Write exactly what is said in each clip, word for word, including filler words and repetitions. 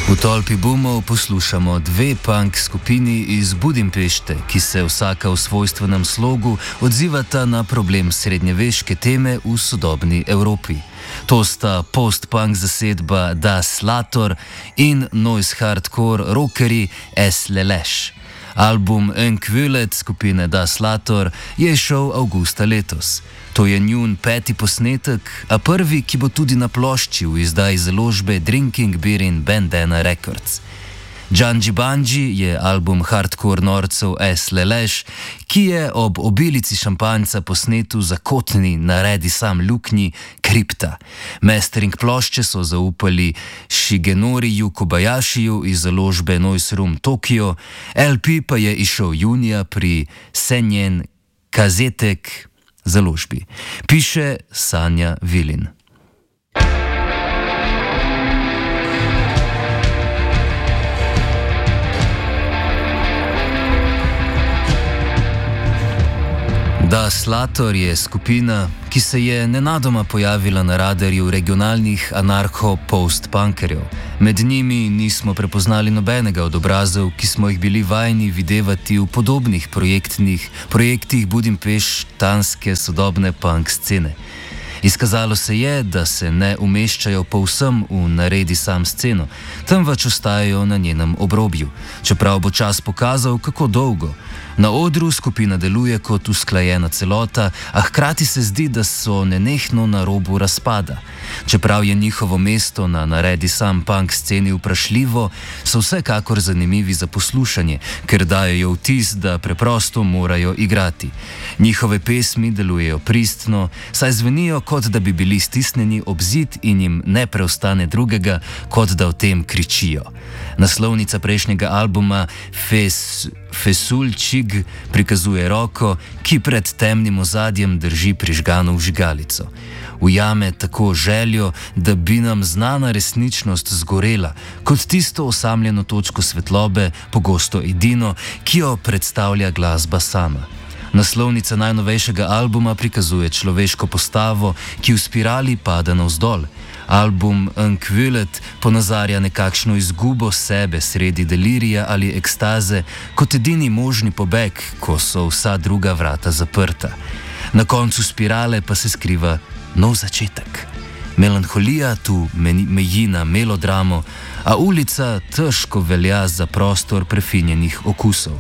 V tolpi boomov poslušamo dve punk skupini iz Budimpešte, ki se vsaka v svojstvenem slogu odzivata na problem srednjeveške teme v sodobni Evropi. To sta post-punk zasedba Das Lator in noise hardcore rockeri Es Leleš. Album Enkvület skupine Das Lator je šel avgusta letos. To je njun peti posnetek, a prvi, ki bo tudi na plošči v izdaji založbe Drinking Beer in Bandana Records. Džanji Banji je album hardcore norcev Es Leleš, ki je ob obilici šampanjca posnetu zakotni naredi sam luknji Kripta. Mastering plošče so zaupali Shigenoriju Kobayashiju iz založbe Noise Room Tokyo, L P pa je išel junija pri Senjen Kazetek založbi. Piše Sanja Vilin. Das Lator je skupina, ki se je nenadoma pojavila na radarju regionalnih anarcho-post-punkerjev. Med njimi nismo prepoznali nobenega od obrazov, ki smo jih bili vajeni videvati v podobnih projektnih projektih budimpeštanske sodobne punk scene. Izkazalo se je, da se ne umeščajo povsem v naredi sam sceno, temveč ostajajo na njenem obrobju, čeprav bo čas pokazal, kako dolgo. Na odru skupina deluje kot usklajena celota, a hkrati se zdi, da so nenehno na robu razpada. Čeprav je njihovo mesto na naredi sam punk sceni vprašljivo, so vsekakor zanimivi za poslušanje, ker dajejo vtis, da preprosto morajo igrati. Njihove pesmi delujejo pristno, saj zvenijo, kot da bi bili stisnjeni ob zid in jim ne preostane drugega, kot da o tem kričijo. Naslovnica prejšnjega albuma Fes, Fesulčig prikazuje roko, ki pred temnim ozadjem drži prižgano vžigalico. Ujame tako željo, da bi nam znana resničnost zgorela, kot tisto osamljeno točko svetlobe, pogosto edino, ki jo predstavlja glasba sama. Naslovnica najnovejšega albuma prikazuje človeško postavo, ki v spirali pada navzdol. Album Enkvület ponazarja nekakšno izgubo sebe sredi delirija ali ekstaze kot edini možni pobeg, ko so vsa druga vrata zaprta. Na koncu spirale pa se skriva nov začetek. Melanholija tu meji na melodramo, a ulica težko velja za prostor prefinjenih okusov.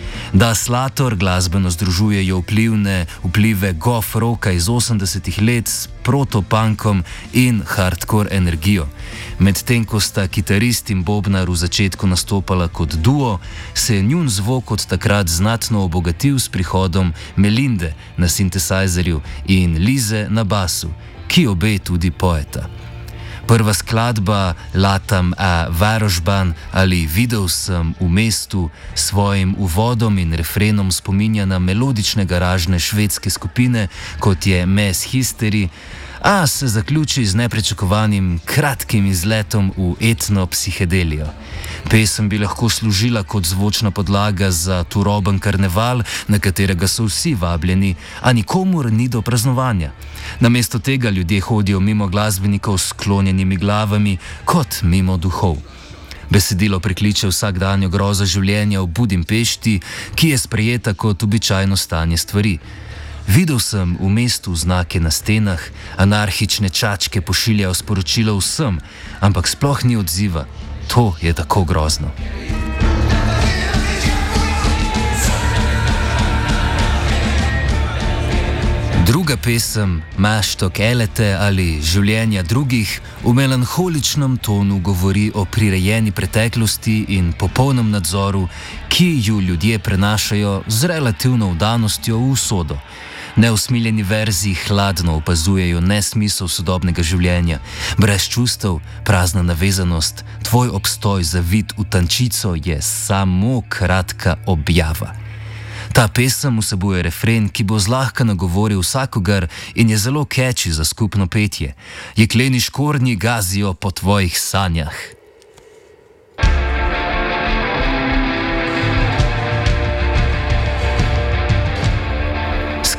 Das Lator glasbeno združujejo vplivne vplive goth rocka iz osemdesetih let s protopunkom in hardcore energijo. Medtem ko sta kitarist in bobnar v začetku nastopala kot duo, se je njun zvok od takrat znatno obogatil s prihodom Melinde na sintesajzerju in Lize na basu, ki obe tudi poeta. Prva skladba Latam a Varožban ali Videl sem v mestu svojim uvodom in refrenom spominja na melodične garažne švedske skupine, kot je Mass Hystery, a se zaključi z nepričakovanim kratkim izletom v etno-psihedelijo. Pesem bi lahko služila kot zvočna podlaga za turoben karneval, na katerega so vsi vabljeni, a nikomur ni do praznovanja. Namesto tega ljudje hodijo mimo glasbenikov s sklonjenimi glavami, kot mimo duhov. Besedilo prikliče vsakdanjo grozo življenja v Budimpešti, ki je sprejeta kot običajno stanje stvari. Videl sem v mestu znake na stenah, anarhične čačke pošiljajo sporočilo vsem, ampak sploh ni odziva. To je tako grozno. Druga pesem, Maštok Elete ali Življenja drugih, v melanholičnem tonu govori o prirejeni preteklosti in popolnem nadzoru, ki ju ljudje prenašajo z relativno vdanostjo v usodo. Neusmiljeni verzi hladno opazujejo nesmisel sodobnega življenja. Brez čustev, prazna navezanost, tvoj obstoj zavit v tančico je samo kratka objava. Ta pesem vsebuje refren, ki bo zlahka nagovoril vsakogar in je zelo catchy za skupno petje. Jekleni škornji gazijo po tvojih sanjah.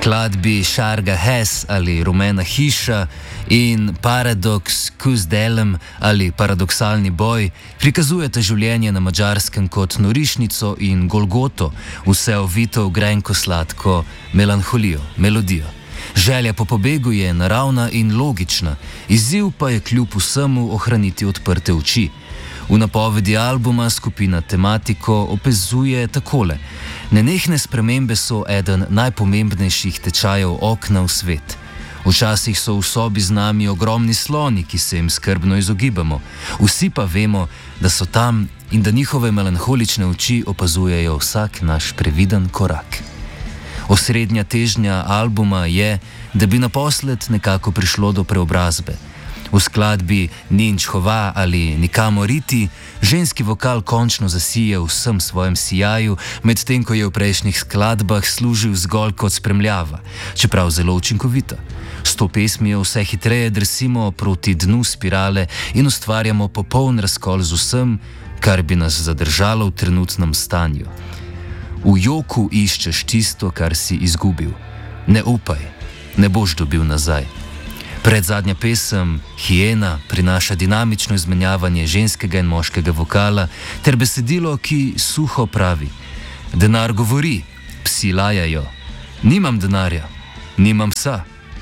skladbi Šarga Hes ali Rumena hiša in Paradoks Kuzdelem ali Paradoksalni boj prikazujete življenje na Madžarskem kot norišnico in golgoto, vse ovito v grenko sladko melanholijo, melodijo. Želja po pobegu je naravna in logična, izziv pa je kljub vsemu ohraniti odprte oči. V napovedi albuma skupina tematiko opazuje takole: nenehne spremembe so eden najpomembnejših tečajev okna v svet. Včasih so v sobi z nami ogromni sloni, ki se jim skrbno izogibamo. Vsi pa vemo, da so tam in da njihove melanholične oči opazujejo vsak naš previden korak. Osrednja težnja albuma je, da bi naposled nekako prišlo do preobrazbe. V skladbi Ninč hova ali Nikamor iti ženski vokal končno zasije v vsem svojem sijaju, medtem ko je v prejšnjih skladbah služil zgolj kot spremljava, čeprav zelo učinkovita. S to pesmijo vse hitreje drsimo proti dnu spirale in ustvarjamo popoln razkol z vsem, kar bi nas zadržalo v trenutnem stanju. V joku iščeš tisto, kar si izgubil. Ne upaj, ne boš dobil nazaj. Predzadnja pesem, Hiena, prinaša dinamično izmenjavanje ženskega in moškega vokala ter besedilo, ki suho pravi: denar govori, psi lajajo, nimam denarja, nimam psa,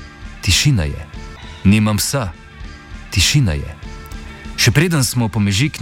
tišina je, nimam psa, tišina je. Še preden smo pomežiknili